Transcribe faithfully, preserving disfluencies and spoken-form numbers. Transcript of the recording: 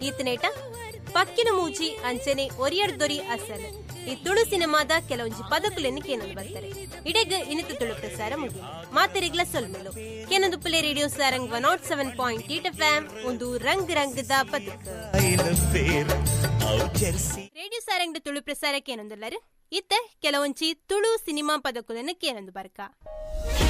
ಈತನೇಟ ಪಕ್ಕಿನ ಮೂಜಿ ಅಂಚನೆ ಒರಿಯಡ್ದೊರಿ ಅಸಲ್ ಈ ತುಳು ಸಿನಿಮಾದ ಕೆಲವೊಂಜಿ ಪದಕುಲೆನ್ನು ಕೇನೊಂದು ಬರ್ತಾರೆ ಇಡೆಗ್ ಇನಿತು ತುಳು ಪ್ರಸಾರ ಮುಗಿ ಮಾತೆರಿಗ್ಲ ಸೊಲ್ಮೆಲು ಕೇನೊಂದು Phule radio Sarang one not seven point eight F M ಒಂದು ರಂಗ್ ರಂಗದ ಬದುಕು ರೇಡಿಯೋ ಸಾರಂಗ್ ತುಳು ಪ್ರಸಾರಕ್ಕೆ ಏನೊಂದುಲ್ಲರು ಇತ್ತ ಕೆಲವೊಂಚಿ ತುಳು ಸಿನಿಮಾ ಪದಕುಲೆನ್ನು ಕೇನೊಂದು ಬರ್ಕ